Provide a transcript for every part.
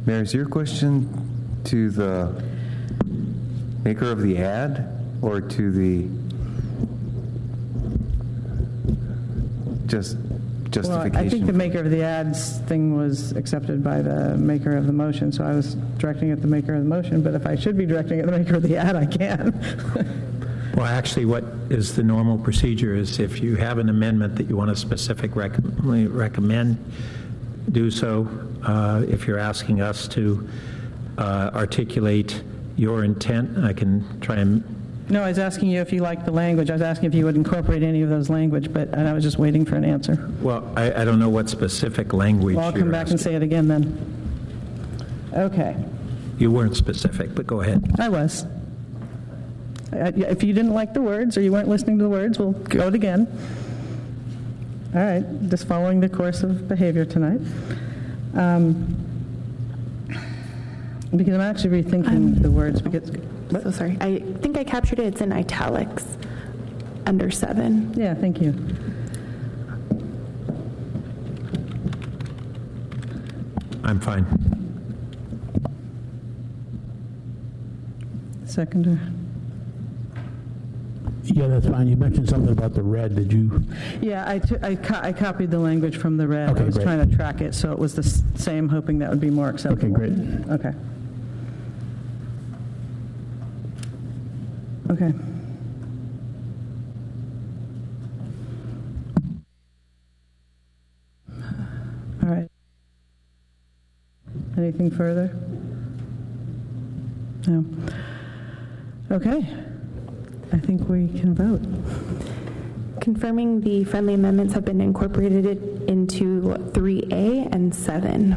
Mayor, is your question to the maker of the ad or to the justification? Well, I think the maker of the ads thing was accepted by the maker of the motion, so I was directing at the maker of the motion, but if I should be directing at the maker of the ad, I can. Well, actually, what is the normal procedure is if you have an amendment that you want to specifically recommend, do so. If you're asking us to articulate your intent, I can try and... No, I was asking you if you liked the language. I was asking if you would incorporate any of those language, and I was just waiting for an answer. Well, I don't know what specific language Well, I'll come back and say it again then. Okay. You weren't specific, but go ahead. I was. If you didn't like the words or you weren't listening to the words, we'll go it again. All right, just following the course of behavior tonight. Because I'm actually rethinking the words. Because so sorry. I think I captured it. It's in italics under 7. Yeah, thank you. I'm fine. Seconder. Yeah, that's fine. You mentioned something about the red. Did you? Yeah, I copied the language from the red. Okay, I was great. trying to track it, so it was the same, hoping that would be more acceptable. Okay, great. Okay. Okay. All right. Anything further? No. Okay. I think we can vote. Confirming the friendly amendments have been incorporated into 3A and 7.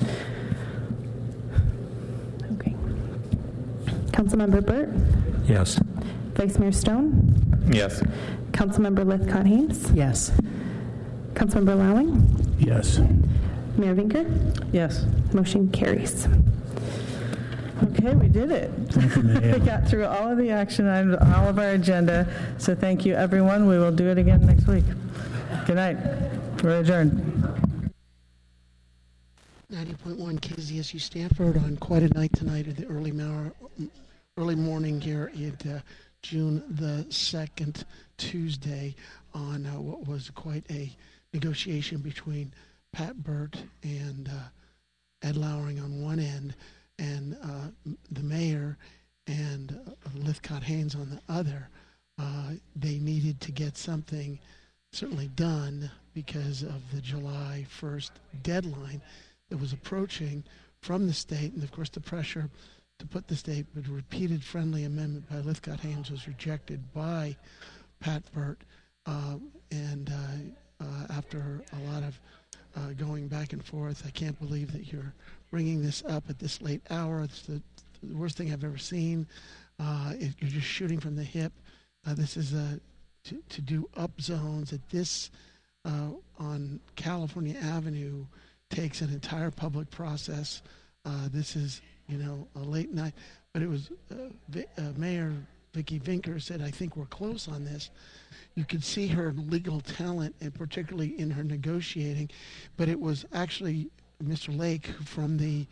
Okay. Councilmember Burt? Yes. Vice Mayor Stone? Yes. Councilmember Lithcott-Haynes? Yes. Councilmember Lowing? Yes. Mayor Vinker? Yes. Motion carries. Okay, we did it. Thank you, Mayor. We got through all of the action items, all of our agenda. So thank you, everyone. We will do it again next week. Good night. We're adjourned. 90.1 KZSU Stanford on quite a night tonight at the early morning here at June the 2nd, Tuesday, on what was quite a negotiation between Pat Burt and Ed Lowering on one end, and the mayor and Lithcott-Haynes on the other. They needed to get something certainly done because of the July 1st deadline that was approaching from the state, and of course the pressure to put the state, but a repeated friendly amendment by Lithcott-Haynes was rejected by Pat Burt, and after a lot of going back and forth, I can't believe that you're bringing this up at this late hour. It's the worst thing I've ever seen. You're just shooting from the hip. This is to do up zones at this on California Avenue takes an entire public process. This is, a late night, but it was Mayor Vicki Vinker said, I think we're close on this. You could see her legal talent, and particularly in her negotiating, but it was actually Mr. Lake from the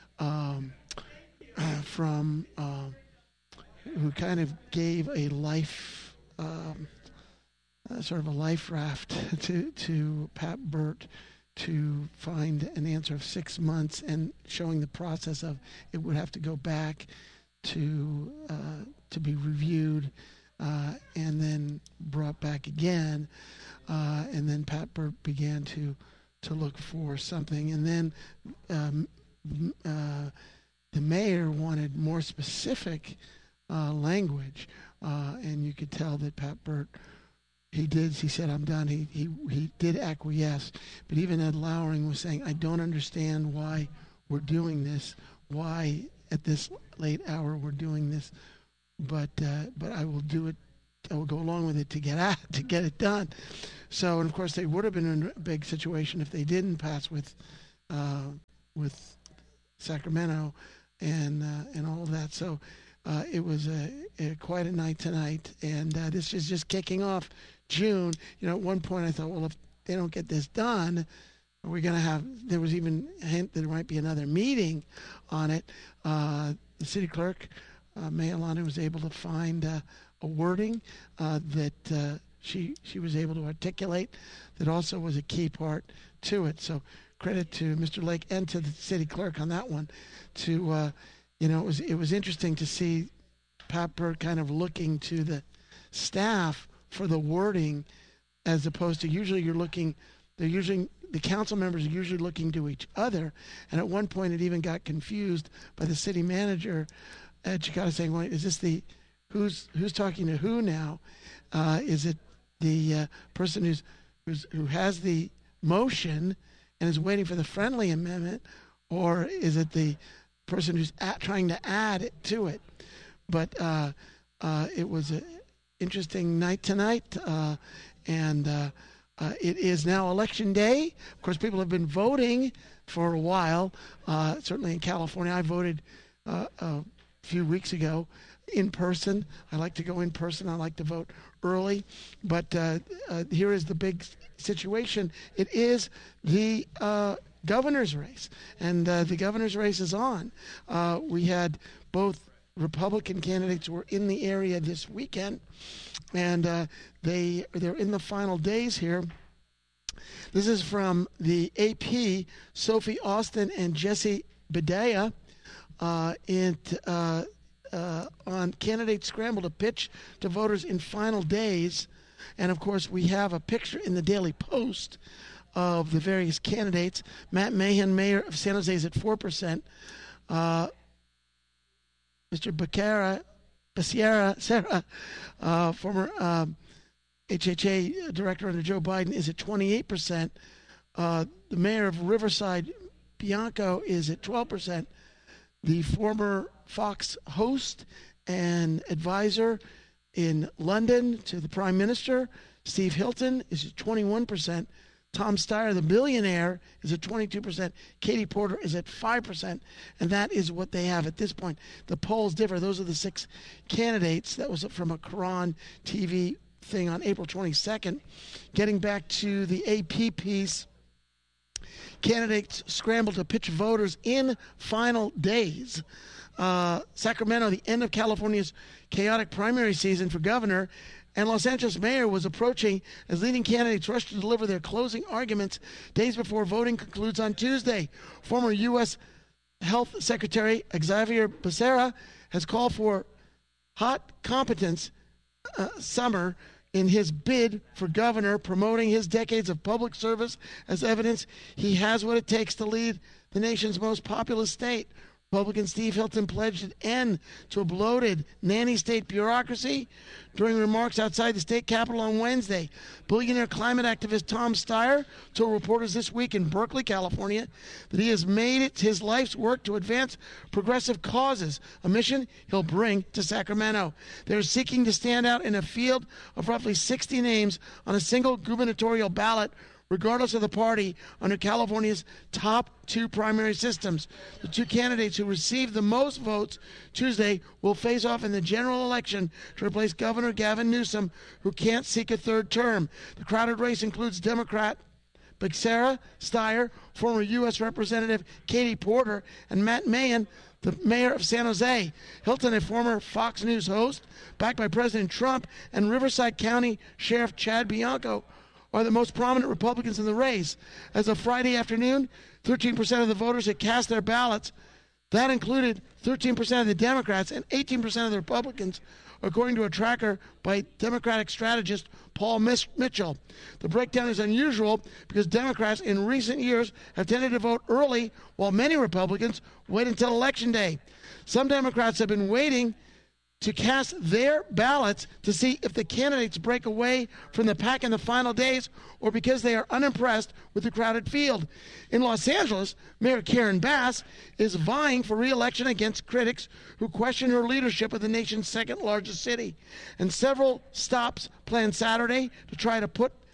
who kind of gave a life sort of a life raft to Pat Burt to find an answer of 6 months, and showing the process of it would have to go back to be reviewed and then brought back again, and then Pat Burt began to look for something, and then the mayor wanted more specific language, and you could tell that Pat Burt, he said, I'm done. He did acquiesce, but even Ed Lowering was saying, I don't understand why we're doing this, why at this late hour we're doing this, but I will do it. I will go along with it to get it done. So, and of course, they would have been in a big situation if they didn't pass with Sacramento and all of that. So it was quite a night tonight, and this is just kicking off June. At one point I thought, well, if they don't get this done, are we going to have, there was even a hint that there might be another meeting on it. The city clerk, May Alani, was able to find a wording that she was able to articulate that also was a key part to it. So credit to Mr. Lake and to the city clerk on that one. It was interesting to see Pat Byrd kind of looking to the staff for the wording, as opposed to usually the council members are usually looking to each other. And at one point it even got confused by the city manager at Chicago saying, well, is this who's talking to who now? Is it the person who has the motion and is waiting for the friendly amendment, or is it the person who's trying to add it to it? But it was an interesting night tonight, and it is now Election Day. Of course, people have been voting for a while. Certainly in California, I voted a few weeks ago in person. I like to go in person. I like to vote early. But here is the big situation. It is the governor's race, and the governor's race is on. We had both Republican candidates who were in the area this weekend, and they're in the final days here. This is from the AP, Sophie Austin and Jesse Bedaya, on candidates scramble to pitch to voters in final days. And of course, we have a picture in the Daily Post of the various candidates. Matt Mahan, mayor of San Jose, is at 4%. Mr. Becerra, former HHA director under Joe Biden, is at 28%. The mayor of Riverside, Bianco, is at 12%. The former Fox host and advisor in London to the Prime Minister, Steve Hilton, is at 21%. Tom Steyer, the billionaire, is at 22%. Katie Porter is at 5%. And that is what they have at this point. The polls differ. Those are the 6 candidates. That was from a Quran TV thing on April 22nd. Getting back to the AP piece, candidates scramble to pitch voters in final days. Sacramento, the end of California's chaotic primary season for governor, and Los Angeles mayor was approaching as leading candidates rush to deliver their closing arguments days before voting concludes on Tuesday. Former U.S. Health Secretary Xavier Becerra has called for hot competence summer in his bid for governor, promoting his decades of public service as evidence he has what it takes to lead the nation's most populous state. Republican Steve Hilton pledged an end to a bloated nanny state bureaucracy during remarks outside the state capitol on Wednesday. Billionaire climate activist Tom Steyer told reporters this week in Berkeley, California, that he has made it his life's work to advance progressive causes, a mission he'll bring to Sacramento. They're seeking to stand out in a field of roughly 60 names on a single gubernatorial ballot, regardless of the party, under California's top 2 primary systems. The 2 candidates who received the most votes Tuesday will face off in the general election to replace Governor Gavin Newsom, who can't seek a 3rd term. The crowded race includes Democrat Becerra, Steyer, former U.S. Representative Katie Porter, and Matt Mahan, the mayor of San Jose. Hilton, a former Fox News host, backed by President Trump, and Riverside County Sheriff Chad Bianco, are the most prominent Republicans in the race. As of Friday afternoon, 13% of the voters had cast their ballots. That included 13% of the Democrats and 18% of the Republicans, according to a tracker by Democratic strategist Paul Mitchell. The breakdown is unusual because Democrats in recent years have tended to vote early, while many Republicans wait until Election Day. Some Democrats have been waiting to cast their ballots to see if the candidates break away from the pack in the final days, or because they are unimpressed with the crowded field. In Los Angeles, Mayor Karen Bass is vying for re-election against critics who question her leadership of the nation's 2nd largest city. And several stops planned Saturday to try to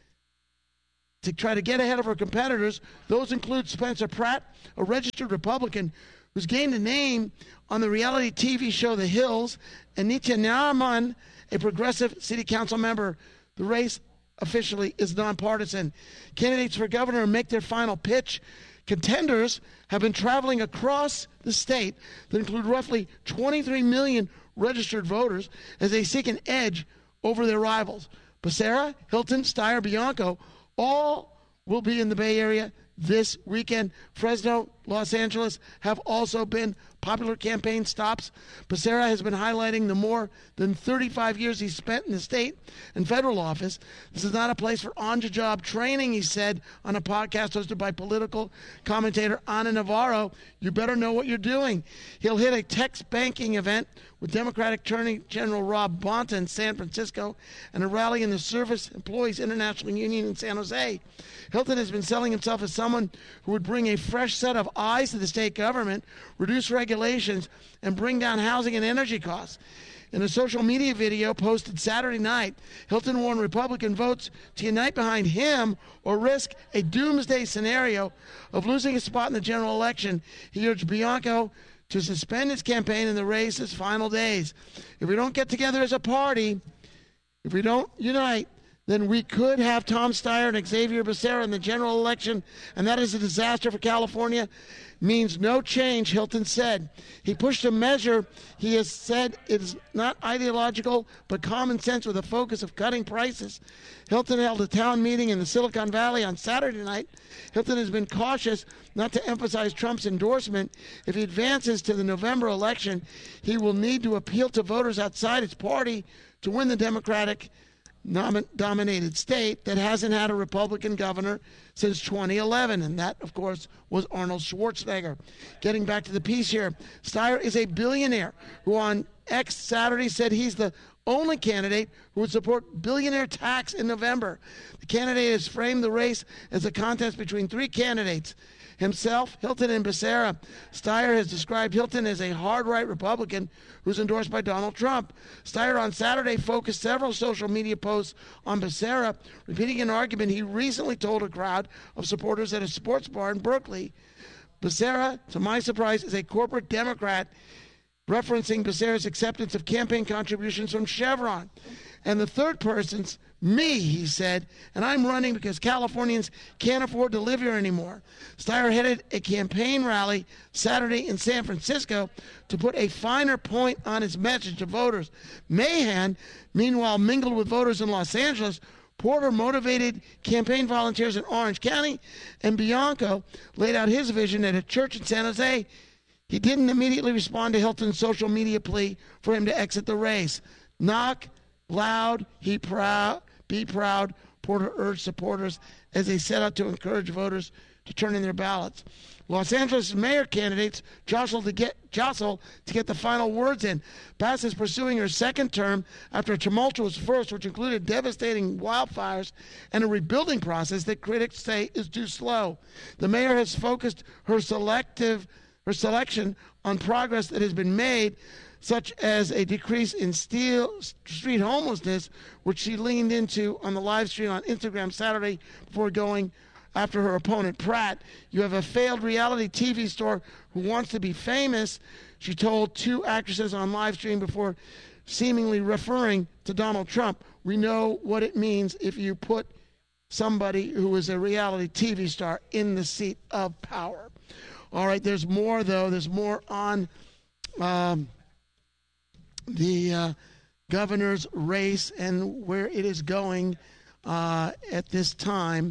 get ahead of her competitors. Those include Spencer Pratt, a registered Republican who's gained a name on the reality TV show The Hills, and Nitya Naraman, a progressive city council member. The race officially is nonpartisan. Candidates for governor make their final pitch. Contenders have been traveling across the state that include roughly 23 million registered voters as they seek an edge over their rivals. Becerra, Hilton, Steyer, Bianco, all will be in the Bay Area this weekend. Fresno, Los Angeles have also been popular campaign stops. Becerra has been highlighting the more than 35 years he spent in the state and federal office. This is not a place for on-the-job training, he said on a podcast hosted by political commentator Ana Navarro. You better know what you're doing. He'll hit a Tex banking event with Democratic Attorney General Rob Bonta in San Francisco and a rally in the Service Employees International Union in San Jose. Hilton has been selling himself as someone who would bring a fresh set of eyes to the state government, reduce regulations, and bring down housing and energy costs. In a social media video posted Saturday night, Hilton warned Republican votes to unite behind him or risk a doomsday scenario of losing a spot in the general election. He urged Bianco to suspend his campaign in the race's final days. If we don't get together as a party, if we don't unite, then we could have Tom Steyer and Xavier Becerra in the general election, and that is a disaster for California. Means no change, Hilton said. He pushed a measure he has said is not ideological, but common sense with a focus of cutting prices. Hilton held a town meeting in the Silicon Valley on Saturday night. Hilton has been cautious not to emphasize Trump's endorsement. If he advances to the November election, he will need to appeal to voters outside his party to win the Democratic dominated state that hasn't had a Republican governor since 2011, and that, of course, was Arnold Schwarzenegger. Getting back to the piece here, Steyer is a billionaire who on X Saturday said he's the only candidate who would support billionaire tax in November. The candidate has framed the race as a contest between three candidates: himself, Hilton, and Becerra. Steyer has described Hilton as a hard-right Republican who's endorsed by Donald Trump. Steyer on Saturday focused several social media posts on Becerra, repeating an argument he recently told a crowd of supporters at a sports bar in Berkeley. Becerra, to my surprise, is a corporate Democrat, referencing Becerra's acceptance of campaign contributions from Chevron. And the third person's me, he said, and I'm running because Californians can't afford to live here anymore. Steyer headed a campaign rally Saturday in San Francisco to put a finer point on his message to voters. Mahan, meanwhile, mingled with voters in Los Angeles. Porter motivated campaign volunteers in Orange County, and Bianco laid out his vision at a church in San Jose. He didn't immediately respond to Hilton's social media plea for him to exit the race. Knock loud, be proud, Porter urged supporters as they set out to encourage voters to turn in their ballots. Los Angeles mayor candidates jostle to get the final words in. Bass is pursuing her second term after a tumultuous first, which included devastating wildfires and a rebuilding process that critics say is too slow. The mayor has focused her selection on progress that has been made, such as a decrease in street homelessness, which she leaned into on the live stream on Instagram Saturday before going after her opponent, Pratt. You have a failed reality TV star who wants to be famous, she told two actresses on live stream before seemingly referring to Donald Trump. We know what it means if you put somebody who is a reality TV star in the seat of power. All right, there's more, though. There's more on the governor's race and where it is going at this time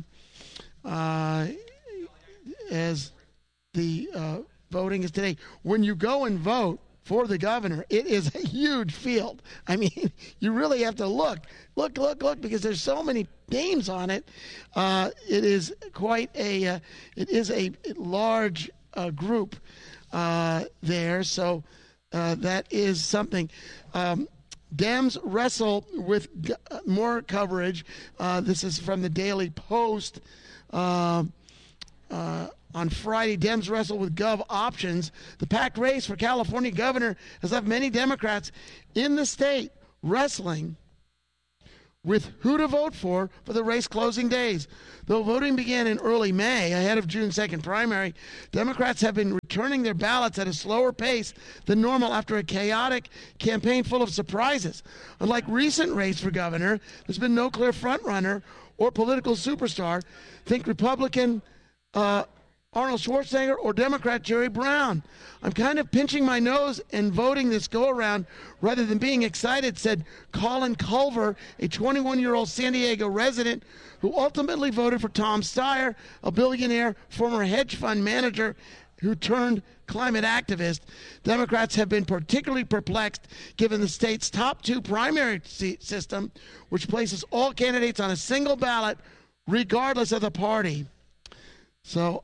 as the voting is today. When you go and vote for the governor, it is a huge field. I mean, you really have to look, because there's so many names on it. It is quite a large group there, so that is something. Dems wrestle with more coverage. This is from the Daily Post. On Friday, Dems wrestle with Gov options. The packed race for California governor has left many Democrats in the state wrestling with who to vote for the race closing days. Though voting began in early May, ahead of June 2nd primary, Democrats have been returning their ballots at a slower pace than normal after a chaotic campaign full of surprises. Unlike recent race for governor, there's been no clear frontrunner or political superstar. Think Republican Arnold Schwarzenegger or Democrat Jerry Brown. I'm kind of pinching my nose and voting this go-around rather than being excited, said Colin Culver, a 21-year-old San Diego resident who ultimately voted for Tom Steyer, a billionaire former hedge fund manager who turned climate activist. Democrats have been particularly perplexed given the state's top two primary system, which places all candidates on a single ballot regardless of the party. So,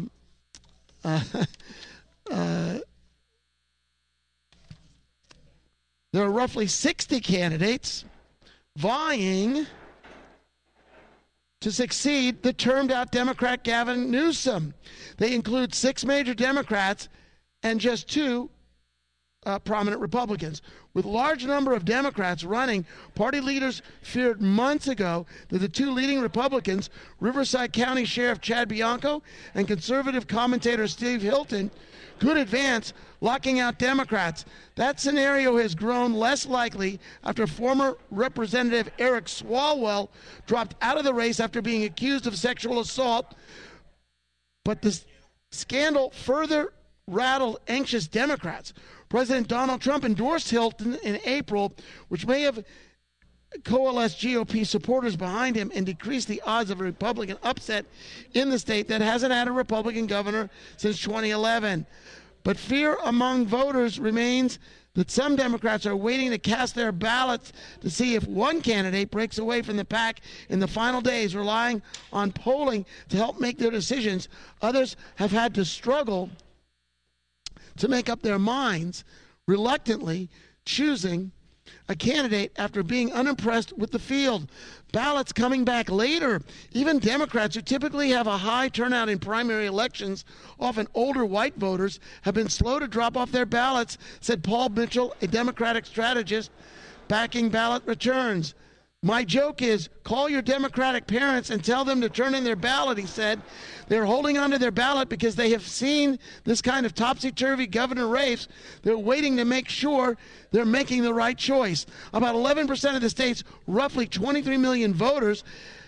there are roughly 60 candidates vying to succeed the termed-out Democrat Gavin Newsom. They include 6 major Democrats and just 2 prominent Republicans. With a large number of Democrats running, party leaders feared months ago that the 2 leading Republicans, Riverside County Sheriff Chad Bianco and conservative commentator Steve Hilton, could advance, locking out Democrats. That scenario has grown less likely after former Representative Eric Swalwell dropped out of the race after being accused of sexual assault. But the scandal further rattled anxious Democrats. President Donald Trump endorsed Hilton in April, which may have coalesced GOP supporters behind him and decreased the odds of a Republican upset in the state that hasn't had a Republican governor since 2011. But fear among voters remains that some Democrats are waiting to cast their ballots to see if one candidate breaks away from the pack in the final days, relying on polling to help make their decisions. Others have had to struggle to make up their minds, reluctantly choosing a candidate after being unimpressed with the field. Ballots coming back later. Even Democrats, who typically have a high turnout in primary elections, often older white voters, have been slow to drop off their ballots, said Paul Mitchell, a Democratic strategist backing ballot returns. My joke is, call your Democratic parents and tell them to turn in their ballot, he said. They're holding onto their ballot because they have seen this kind of topsy-turvy governor race. They're waiting to make sure they're making the right choice. About 11% of the state's roughly 23 million voters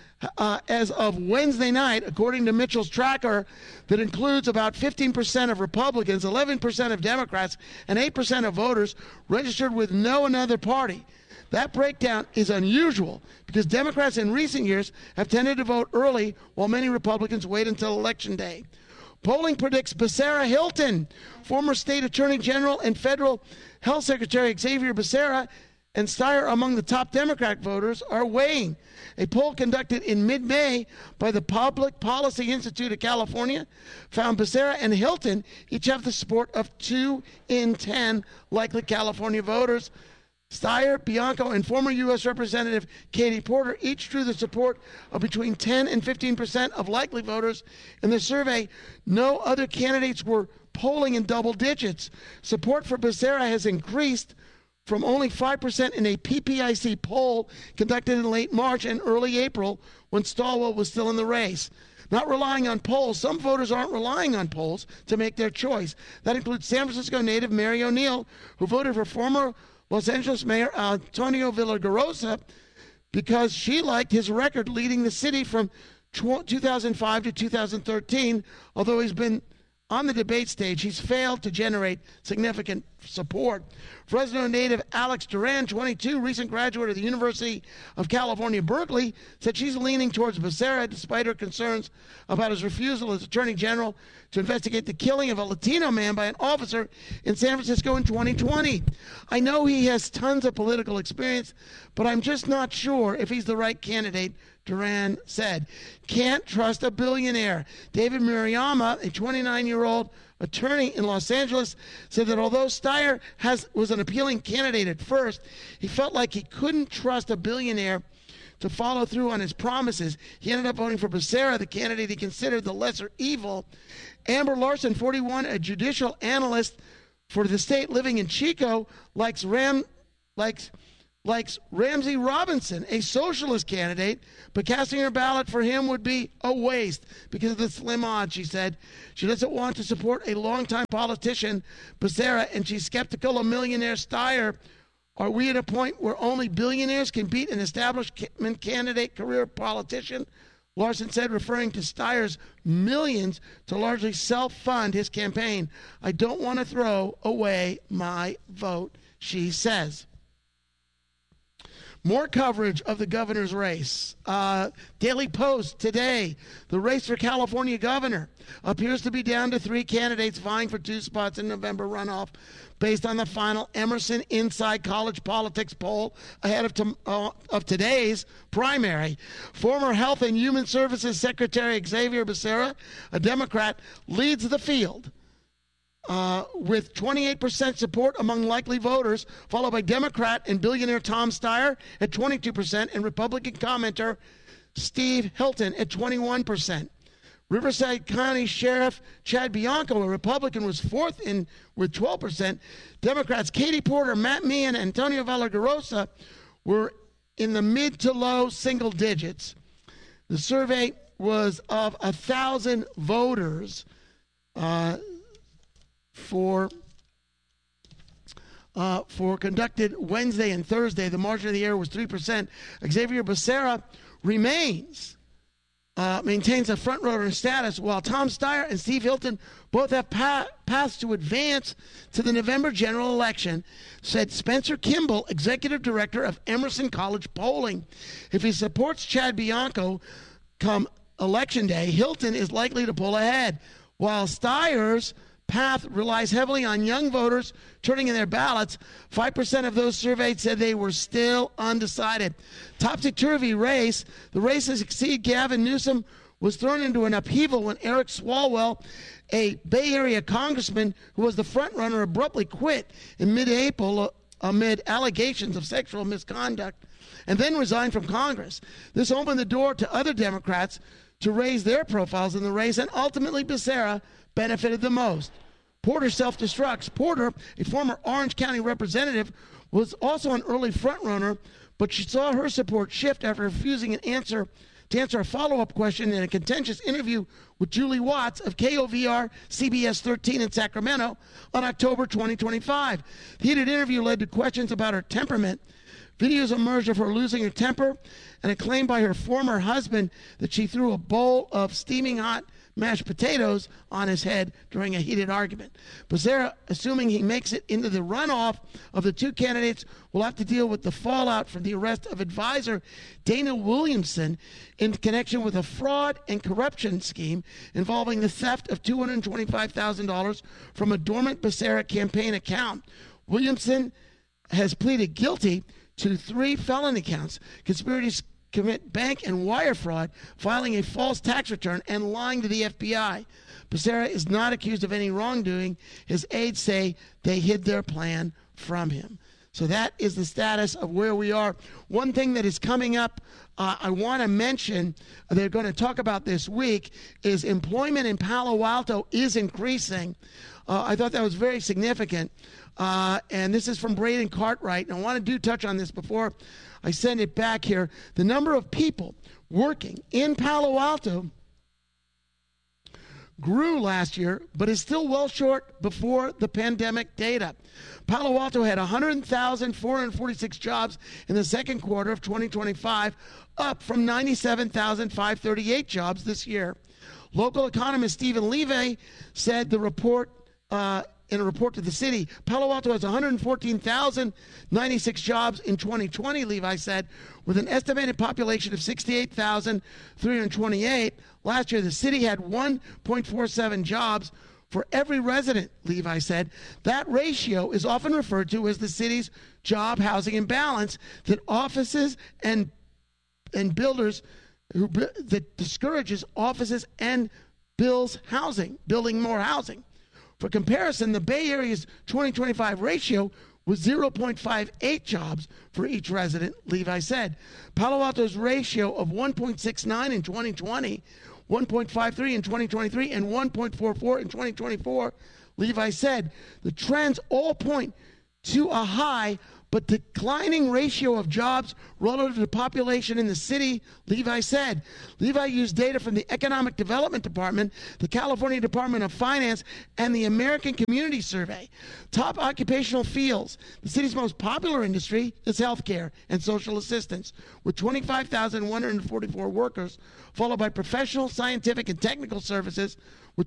as of Wednesday night, according to Mitchell's tracker, that includes about 15% of Republicans, 11% of Democrats, and 8% of voters registered with no another party. That breakdown is unusual because Democrats in recent years have tended to vote early while many Republicans wait until Election Day. Polling predicts Becerra Hilton, former state attorney general and federal health secretary Xavier Becerra, and Steyer among the top Democrat voters are weighing. A poll conducted in mid-May by the Public Policy Institute of California found Becerra and Hilton each have the support of 2 in 10 likely California voters. Steyer, Bianco, and former U.S. Representative Katie Porter each drew the support of between 10 and 15% of likely voters. In the survey, no other candidates were polling in double digits. Support for Becerra has increased from only 5% in a PPIC poll conducted in late March and early April when Swalwell was still in the race. Not relying on polls, some voters aren't relying on polls to make their choice. That includes San Francisco native Mary O'Neill, who voted for former Los Angeles Mayor Antonio Villagrosa because she liked his record leading the city from 2005 to 2013. Although he's been on the debate stage, he's failed to generate significant support. Fresno native Alex Duran, 22, recent graduate of the University of California, Berkeley, said she's leaning towards Becerra despite her concerns about his refusal as Attorney General to investigate the killing of a Latino man by an officer in San Francisco in 2020. I know he has tons of political experience, but I'm just not sure if he's the right candidate, Duran said. Can't trust a billionaire. David Murayama, a 29-year-old attorney in Los Angeles, said that although Steyer was an appealing candidate at first, he felt like he couldn't trust a billionaire to follow through on his promises. He ended up voting for Becerra, the candidate he considered the lesser evil. Amber Larson, 41, a judicial analyst for the state living in Chico, likes likes Ramsey Robinson, a socialist candidate, but casting her ballot for him would be a waste because of the slim odds, she said. She doesn't want to support a longtime politician, Becerra, and she's skeptical of millionaire Steyer. Are we at a point where only billionaires can beat an establishment candidate career politician? Larson said, referring to Steyer's millions to largely self-fund his campaign. I don't want to throw away my vote, she says. More coverage of the governor's race. Daily Post today. The race for California governor appears to be down to 3 candidates vying for 2 spots in November runoff based on the final Emerson Inside College Politics poll ahead of today's primary. Former Health and Human Services Secretary Xavier Becerra, a Democrat, leads the field with 28% support among likely voters, followed by Democrat and billionaire Tom Steyer at 22% and Republican commenter Steve Hilton at 21%. Riverside County Sheriff Chad Bianco, a Republican, was 4th with 12%. Democrats Katie Porter, Matt Meehan, and Antonio Villagrosa were in the mid to low single digits. The survey was of 1,000 voters for conducted Wednesday and Thursday. The margin of the error was 3%. Xavier Becerra maintains a front-runner status, while Tom Steyer and Steve Hilton both have paths to advance to the November general election, said Spencer Kimball, executive director of Emerson College Polling. If he supports Chad Bianco come election day, Hilton is likely to pull ahead, while Steyer's path relies heavily on young voters turning in their ballots. 5% of those surveyed said they were still undecided. Topsy-turvy race. The race to succeed Gavin Newsom was thrown into an upheaval when Eric Swalwell, a Bay Area congressman who was the front-runner, abruptly quit in mid-April amid allegations of sexual misconduct and then resigned from Congress. This opened the door to other Democrats to raise their profiles in the race, and ultimately Becerra benefited the most. Porter self-destructs. Porter, a former Orange County representative, was also an early front-runner, but she saw her support shift after refusing to answer a follow-up question in a contentious interview with Julie Watts of KOVR CBS 13 in Sacramento on October 2025. The heated interview led to questions about her temperament. Videos emerged of her losing her temper and a claim by her former husband that she threw a bowl of steaming hot mashed potatoes on his head during a heated argument. Becerra, assuming he makes it into the runoff of the 2 candidates, will have to deal with the fallout from the arrest of advisor Dana Williamson in connection with a fraud and corruption scheme involving the theft of $225,000 from a dormant Becerra campaign account. Williamson has pleaded guilty to 3 felony counts: conspiracy to commit bank and wire fraud, filing a false tax return, and lying to the FBI. Becerra is not accused of any wrongdoing. His aides say they hid their plan from him. So that is the status of where we are. One thing that is coming up, I want to mention, they're going to talk about this week, is employment in Palo Alto is increasing. I thought that was very significant. And this is from Braden Cartwright. And I want to touch on this before I send it back here. The number of people working in Palo Alto grew last year, but is still well short before the pandemic data. Palo Alto had 100,446 jobs in the second quarter of 2025, up from 97,538 jobs this year. Local economist Stephen Levy said in a report to the city, Palo Alto has 114,096 jobs in 2020, Levi said, with an estimated population of 68,328. Last year, the city had 1.47 jobs for every resident, Levi said. That ratio is often referred to as the city's job housing imbalance that offices and builders that discourages offices and building more housing. For comparison, the Bay Area's 2025 ratio was 0.58 jobs for each resident, Levi said. Palo Alto's ratio of 1.69 in 2020, 1.53 in 2023, and 1.44 in 2024, Levi said. The trends all point to a high but declining ratio of jobs relative to population in the city, Levi said. Levi used data from the Economic Development Department, the California Department of Finance, and the American Community Survey. Top occupational fields. The city's most popular industry is healthcare and social assistance, with 25,144 workers, followed by professional, scientific, and technical services, with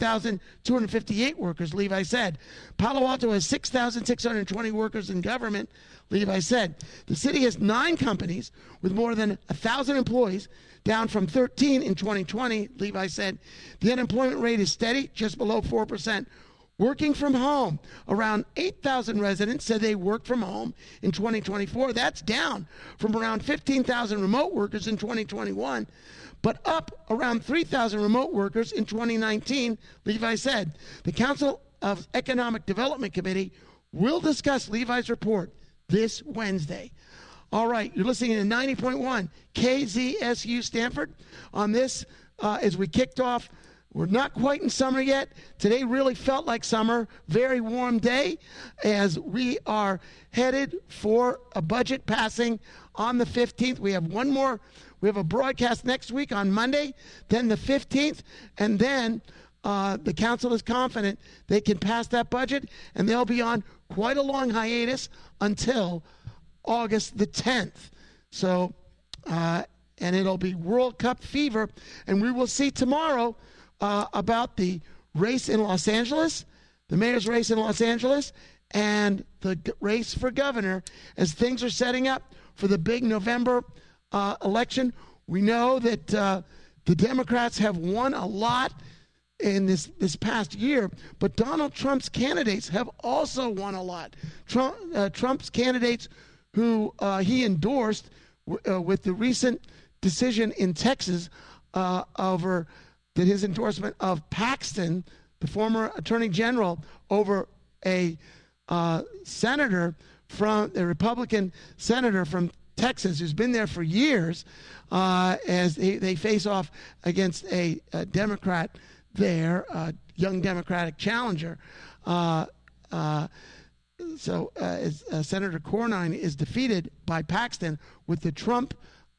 21,258 workers, Levi said. Palo Alto has 6,620 workers in government, Levi said. The city has 9 companies with more than 1,000 employees, down from 13 in 2020, Levi said. The unemployment rate is steady, just below 4%. Working from home. Around 8,000 residents said they worked from home in 2024. That's down from around 15,000 remote workers in 2021, but up around 3,000 remote workers in 2019, Levi said. The Council of Economic Development Committee will discuss Levi's report this Wednesday. All right, you're listening to 90.1 KZSU Stanford. On this, as we kicked off, we're not quite in summer yet. Today really felt like summer. Very warm day as we are headed for a budget passing on the 15th. We have one more. We have a broadcast next week on Monday, then the 15th, and then the council is confident they can pass that budget, and they'll be on quite a long hiatus until August the 10th. So, and it'll be World Cup fever, and we will see tomorrow about the race in Los Angeles, the mayor's race in Los Angeles, and the race for governor as things are setting up for the big November election. We know that the Democrats have won a lot in this past year, but Donald Trump's candidates have also won a lot. Trump's candidates who he endorsed with the recent decision in Texas over that his endorsement of Paxton, the former attorney general, over a senator from the Republican senator from Texas who's been there for years, as they face off against a Democrat there, a young Democratic challenger. So Senator Cornyn is defeated by Paxton with the Trump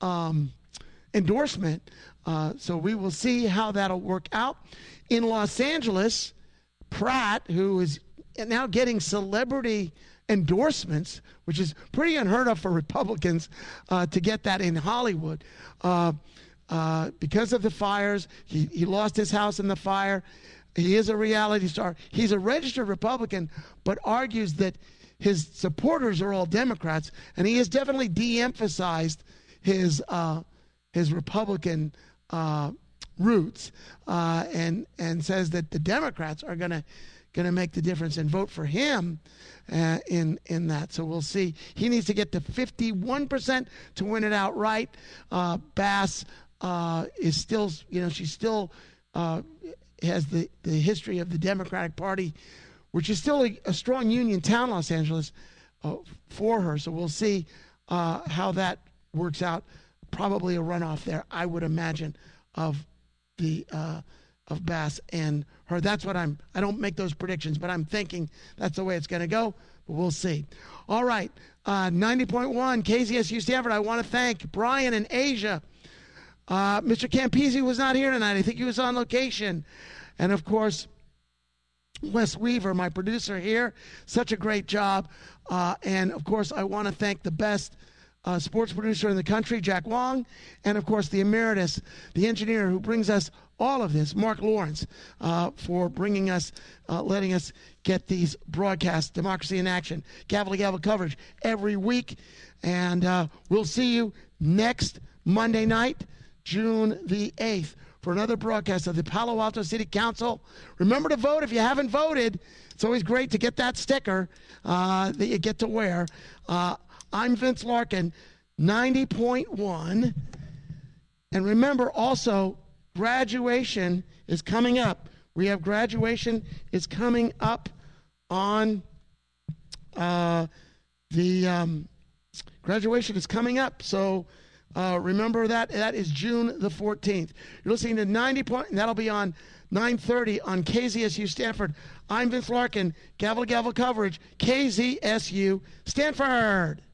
endorsement. So we will see how that'll work out. In Los Angeles, Pratt, who is now getting celebrity endorsements, which is pretty unheard of for Republicans to get that in Hollywood. Because of the fires, he lost his house in the fire. He is a reality star. He's a registered Republican, but argues that his supporters are all Democrats, and he has definitely de-emphasized his Republican roots, and says that the Democrats are going to make the difference and vote for him in that. So we'll see. He needs to get to 51% to win it outright. Bass is still, she still has the history of the Democratic Party, which is still a strong union town, Los Angeles, for her. So we'll see how that works out. Probably a runoff there, I would imagine, of Bass and her. That's what I don't make those predictions, but I'm thinking that's the way it's going to go, but we'll see. All right, 90.1 KZSU Stanford. I want to thank Brian and Asia. Mr. Campisi was not here tonight. I think he was on location. And, of course, Wes Weaver, my producer here, such a great job. And, of course, I want to thank the best sports producer in the country, Jack Wong, and, of course, the emeritus, the engineer who brings us all of this, Mark Lawrence, for bringing us, letting us get these broadcasts, Democracy in Action, gavel to gavel coverage every week. And we'll see you next Monday night, June the 8th, for another broadcast of the Palo Alto City Council. Remember to vote if you haven't voted. It's always great to get that sticker that you get to wear. I'm Vince Larkin, 90.1. And remember also, graduation is coming up. We have graduation is coming up on graduation is coming up. So Remember that? That is June the 14th. You're listening to 90 point, and that'll be on 9:30 on KZSU Stanford. I'm Vince Larkin. Gavel to gavel coverage. KZSU Stanford.